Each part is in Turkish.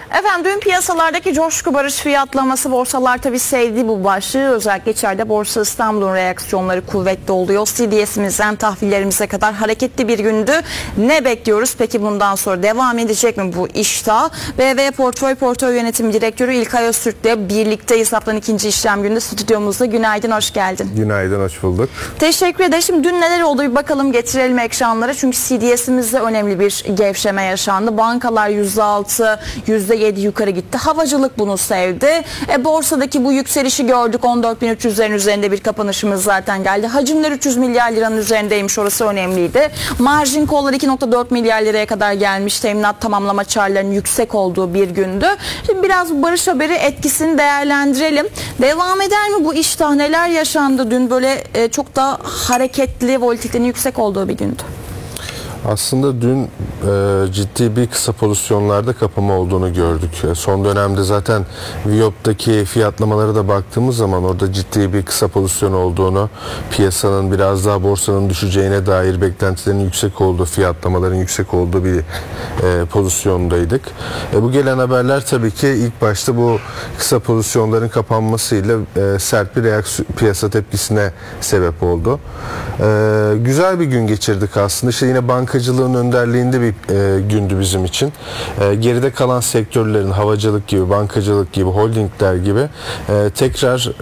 Efendim dün piyasalardaki coşku barış fiyatlaması, borsalar tabii sevdi bu başlığı. Özellikle içeride Borsa İstanbul'un reaksiyonları kuvvetli oluyor. CDS'imizden tahvillerimize kadar hareketli bir gündü. Ne bekliyoruz peki bundan sonra? Devam edecek mi bu iştah? BV Portföy Yönetim Direktörü İlkay Öztürk'le birlikteyiz. Haftanın ikinci işlem günü stüdyomuzda. Günaydın, hoş geldin. Günaydın, hoş bulduk. Teşekkür ederim. Şimdi dün neler oldu bir bakalım, getirelim ekranlara. Çünkü CDS'imizde önemli bir gevşeme yaşandı. Bankalar %6, %7 yukarı gitti. Havacılık bunu sevdi. Borsadaki bu yükselişi gördük. 14.300'lerin üzerinde bir kapanışımız zaten geldi. Hacimler 300 milyar liranın üzerindeymiş. Orası önemliydi. Margin call'lar 2.4 milyar liraya kadar gelmiş. Teminat tamamlama çarlarının yüksek olduğu bir gündü. Şimdi biraz bu barış haberi etkisini değerlendirelim. Devam eder mi bu iştah? Neler yaşandı dün? Böyle çok da hareketli, volatilitenin yüksek olduğu bir gündü. Aslında dün ciddi bir kısa pozisyonlarda kapama olduğunu gördük. Son dönemde zaten Viyop'taki fiyatlamalara da baktığımız zaman orada ciddi bir kısa pozisyon olduğunu, piyasanın biraz daha borsanın düşeceğine dair beklentilerin yüksek olduğu, fiyatlamaların yüksek olduğu bir pozisyondaydık. Bu gelen haberler tabii ki ilk başta bu kısa pozisyonların kapanmasıyla sert bir piyasa tepkisine sebep oldu. Güzel bir gün geçirdik aslında. İşte yine bankacılığın önderliğinde bir gündü bizim için. Geride kalan sektörlerin havacılık gibi, bankacılık gibi, holdingler gibi tekrar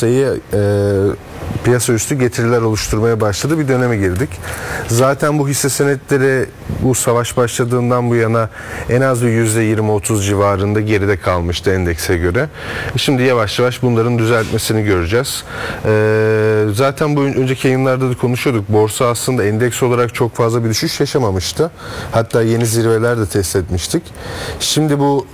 piyasa üstü getiriler oluşturmaya başladı bir döneme girdik. Zaten bu hisse senetleri bu savaş başladığından bu yana en az bir %20-30 civarında geride kalmıştı endekse göre. Şimdi yavaş yavaş bunların düzeltmesini göreceğiz. Zaten bu önceki yayınlarda da konuşuyorduk. Borsa aslında endeks olarak çok fazla bir düşüş yaşamamıştı. Hatta yeni zirveler de test etmiştik. Şimdi bu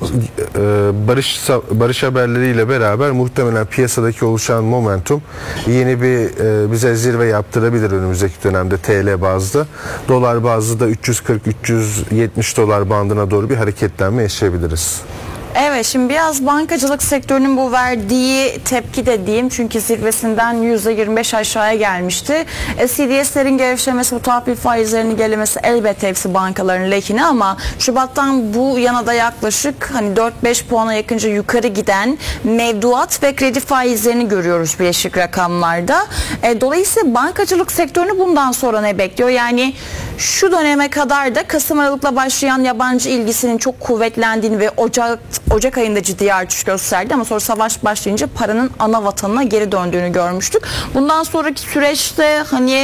barış haberleriyle beraber muhtemelen piyasadaki oluşan momentum yeni bir bize zirve yaptırabilir önümüzdeki dönemde TL bazlı. Dolar bazlı da 340-370 dolar bandına doğru bir hareketlenme yaşayabiliriz. Evet, şimdi biraz bankacılık sektörünün bu verdiği tepki de diyeyim, çünkü zirvesinden %25 aşağıya gelmişti. CDS'lerin gevşemesi, bu tahvil faizlerinin gelemesi elbette hepsi bankaların lehine, ama Şubat'tan bu yana da yaklaşık 4-5 puana yakınca yukarı giden mevduat ve kredi faizlerini görüyoruz bileşik rakamlarda. Dolayısıyla bankacılık sektörünü bundan sonra ne bekliyor? Yani şu döneme kadar da Kasım-Aralık'la başlayan yabancı ilgisinin çok kuvvetlendiğini ve Ocak ayında ciddi artış gösterdi, ama sonra savaş başlayınca paranın ana vatanına geri döndüğünü görmüştük. Bundan sonraki süreçte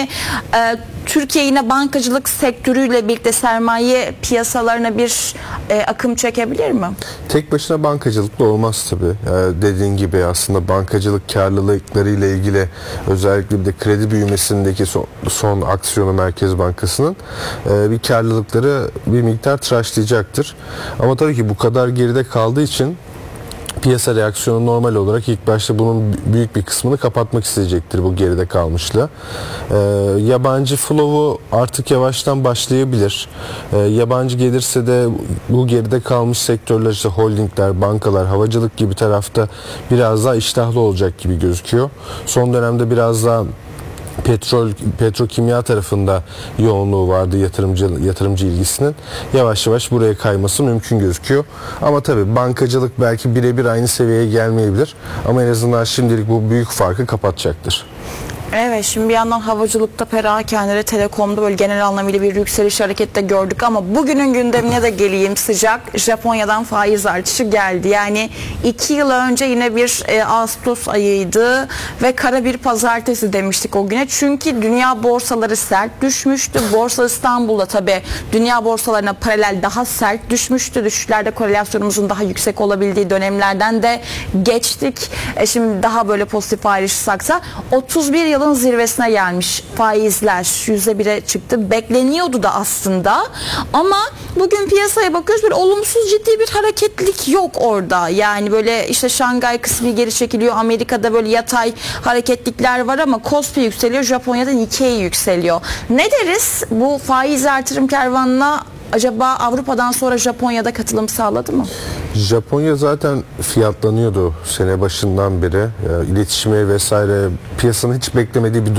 Türkiye yine bankacılık sektörüyle birlikte sermaye piyasalarına bir akım çekebilir mi? Tek başına bankacılıkla olmaz tabii. Dediğin gibi aslında bankacılık karlılıkları ile ilgili özellikle bir de kredi büyümesindeki son aksiyonu Merkez Bankası'nın bir karlılıkları bir miktar tıraşlayacaktır. Ama tabii ki bu kadar geride kaldığı için piyasa reaksiyonu normal olarak ilk başta bunun büyük bir kısmını kapatmak isteyecektir bu geride kalmışlığı. Yabancı flow'u artık yavaştan başlayabilir. Yabancı gelirse de bu geride kalmış sektörler, işte holdingler, bankalar, havacılık gibi tarafta biraz daha iştahlı olacak gibi gözüküyor. Son dönemde biraz daha petrokimya tarafında yoğunluğu vardı yatırımcı ilgisinin. Yavaş yavaş buraya kayması mümkün gözüküyor. Ama tabii bankacılık belki birebir aynı seviyeye gelmeyebilir. Ama en azından şimdilik bu büyük farkı kapatacaktır. Evet, şimdi bir yandan havacılıkta, perakende, telekomda böyle genel anlamıyla bir yükseliş harekette gördük, ama bugünün gündemine de geleyim sıcak. Japonya'dan faiz artışı geldi. Yani 2 yıl önce yine bir Ağustos ayıydı ve kara bir pazartesi demiştik o güne. Çünkü dünya borsaları sert düşmüştü. Borsa İstanbul'da tabii dünya borsalarına paralel daha sert düşmüştü. Düşüşlerde korelasyonumuzun daha yüksek olabildiği dönemlerden de geçtik. Şimdi daha böyle pozitif ayrışsak da 31 yılın zirvesine gelmiş faizler, %1'e çıktı. Bekleniyordu da aslında, ama bugün piyasaya bakıyoruz, böyle olumsuz ciddi bir hareketlilik yok orada. Yani böyle işte Şangay kısmı geri çekiliyor, Amerika'da böyle yatay hareketlikler var, ama Kospi yükseliyor, Japonya'da Nikkei yükseliyor. Ne deriz bu faiz artırım kervanına? Acaba Avrupa'dan sonra Japonya'da katılım sağladı mı? Japonya zaten fiyatlanıyordu sene başından beri. İletişime vesaire piyasanın hiç beklemediği bir